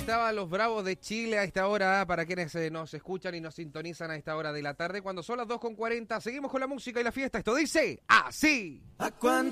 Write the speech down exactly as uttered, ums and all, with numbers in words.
estaban los Bravos de Chile a esta hora, para quienes eh, nos escuchan y nos sintonizan a esta hora de la tarde, cuando son las dos con cuarenta. Seguimos con la música y la fiesta. Esto dice así. ¿A cuánto?